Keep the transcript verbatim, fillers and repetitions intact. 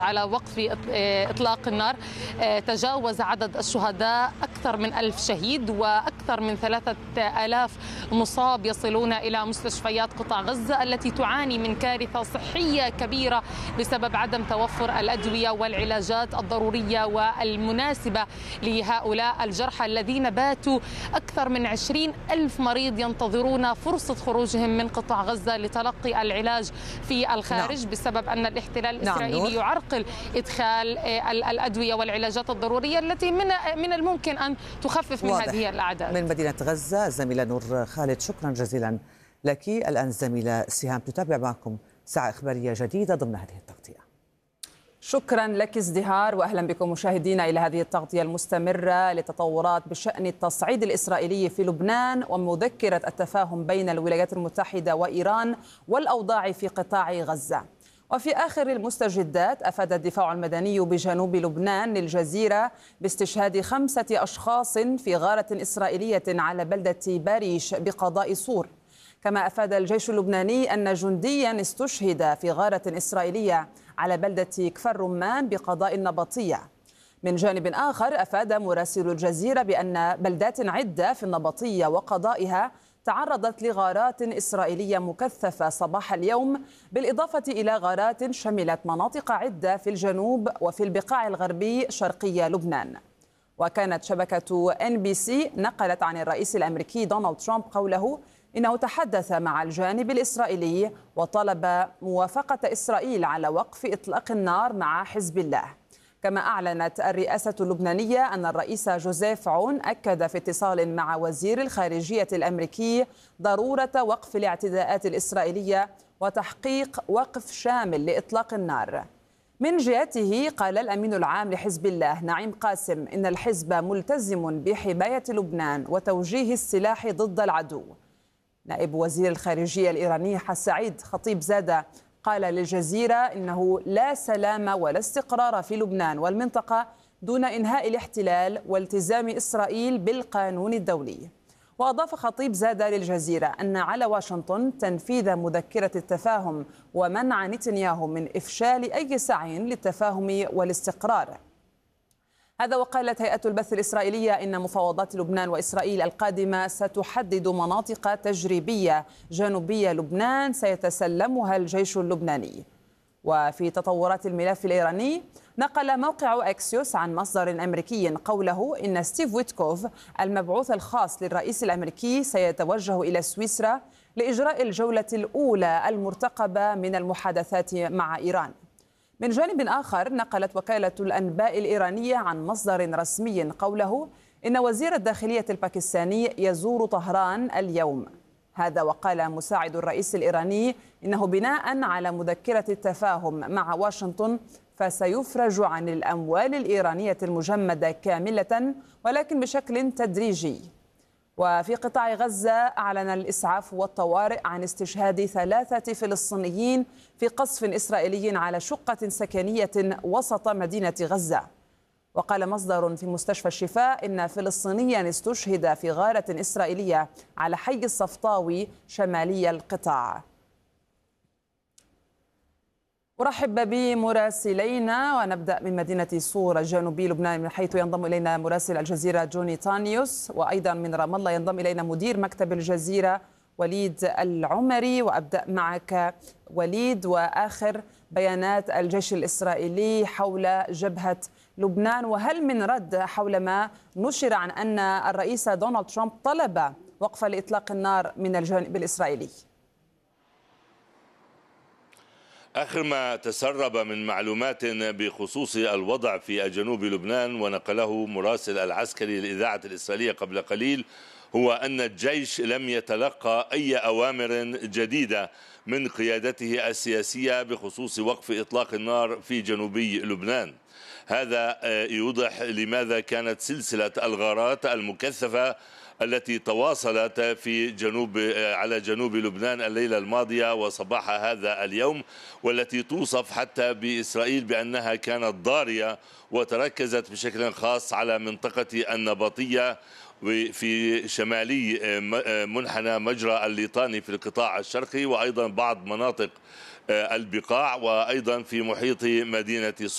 على وقف إطلاق النار تجاوز عدد الشهداء أكثر من ألف شهيد وأكثر من ثلاثة آلاف مصاب يصلون إلى مستشفيات قطاع غزة التي تعاني من كارثة صحية كبيرة بسبب عدم توفر الأدوية والعلاجات الضرورية والمناسبة لهؤلاء الجرحى الذين باتوا أكثر من عشرين ألف مريض ينتظرون فرصة خروجهم من قطاع غزة لتلقي العلاج في الخارج نعم. بسبب أن الاحتلال الإسرائيلي نعم. يعرقل إدخال الأدوية والعلاجات الضرورية التي من من الممكن أن تخفف من واضح. هذه الأعداد. من مدينة غزة الزميلة نور خالد، شكرا جزيلا لك. الآن الزميلة سهام تتابع معكم ساعة إخبارية جديدة ضمن هذه التغطية. شكرا لك ازدهار، وأهلا بكم مشاهدينا إلى هذه التغطية المستمرة لتطورات بشأن التصعيد الإسرائيلي في لبنان ومذكرة التفاهم بين الولايات المتحدة وإيران والأوضاع في قطاع غزة. وفي آخر المستجدات أفاد الدفاع المدني بجنوب لبنان للجزيرة باستشهاد خمسة أشخاص في غارة إسرائيلية على بلدة باريش بقضاء صور. كما أفاد الجيش اللبناني أن جنديا استشهد في غارة إسرائيلية على بلدة كفر رمان بقضاء النبطية. من جانب آخر أفاد مراسل الجزيرة بأن بلدات عدة في النبطية وقضائها تعرضت لغارات إسرائيلية مكثفة صباح اليوم، بالإضافة إلى غارات شملت مناطق عدة في الجنوب وفي البقاع الغربي شرقي لبنان. وكانت شبكة إن بي سي نقلت عن الرئيس الأمريكي دونالد ترامب قوله إنه تحدث مع الجانب الإسرائيلي وطلب موافقة إسرائيل على وقف إطلاق النار مع حزب الله. كما أعلنت الرئاسة اللبنانية أن الرئيس جوزيف عون أكد في اتصال مع وزير الخارجية الأمريكي ضرورة وقف الاعتداءات الإسرائيلية وتحقيق وقف شامل لإطلاق النار. من جهته قال الأمين العام لحزب الله نعيم قاسم إن الحزب ملتزم بحماية لبنان وتوجيه السلاح ضد العدو. نائب وزير الخارجية الإيراني حسعيد خطيب زادة قال للجزيرة إنه لا سلام ولا استقرار في لبنان والمنطقة دون إنهاء الاحتلال والتزام إسرائيل بالقانون الدولي. وأضاف خطيب زادة للجزيرة أن على واشنطن تنفيذ مذكرة التفاهم ومنع نتنياهو من إفشال أي سعي للتفاهم والاستقرار. هذا وقالت هيئة البث الإسرائيلية إن مفاوضات لبنان وإسرائيل القادمة ستحدد مناطق تجريبية جنوبية لبنان سيتسلمها الجيش اللبناني. وفي تطورات الملف الإيراني نقل موقع أكسيوس عن مصدر أمريكي قوله إن ستيف ويتكوف المبعوث الخاص للرئيس الأمريكي سيتوجه إلى سويسرا لإجراء الجولة الأولى المرتقبة من المحادثات مع إيران. من جانب آخر نقلت وكالة الأنباء الإيرانية عن مصدر رسمي قوله إن وزير الداخلية الباكستاني يزور طهران اليوم. هذا وقال مساعد الرئيس الإيراني إنه بناء على مذكرة التفاهم مع واشنطن فسيفرج عن الأموال الإيرانية المجمدة كاملة ولكن بشكل تدريجي. وفي قطاع غزة أعلن الإسعاف والطوارئ عن استشهاد ثلاثة فلسطينيين في قصف إسرائيلي على شقة سكنية وسط مدينة غزة. وقال مصدر في مستشفى الشفاء إن فلسطينيا استشهد في غارة إسرائيلية على حي الصفطاوي شمالي القطاع. أرحب بمراسلينا ونبدأ من مدينة صور جنوبي لبنان من حيث ينضم إلينا مراسل الجزيرة جوني تانيوس، وأيضا من رام الله ينضم إلينا مدير مكتب الجزيرة وليد العمري. وأبدأ معك وليد، وآخر بيانات الجيش الإسرائيلي حول جبهة لبنان، وهل من رد حول ما نشر عن أن الرئيس دونالد ترامب طلب وقف لإطلاق النار من الجانب الإسرائيلي؟ آخر ما تسرب من معلومات بخصوص الوضع في جنوب لبنان ونقله مراسل العسكري للإذاعة الإسرائيلية قبل قليل هو أن الجيش لم يتلقى أي أوامر جديدة من قيادته السياسية بخصوص وقف إطلاق النار في جنوبي لبنان. هذا يوضح لماذا كانت سلسلة الغارات المكثفة التي تواصلت في جنوب على جنوب لبنان الليلة الماضية وصباح هذا اليوم، والتي توصف حتى بإسرائيل بأنها كانت ضارية وتركزت بشكل خاص على منطقة النبطية في شمالي منحنى مجرى الليطاني في القطاع الشرقي، وأيضا بعض مناطق البقاع، وأيضا في محيط مدينة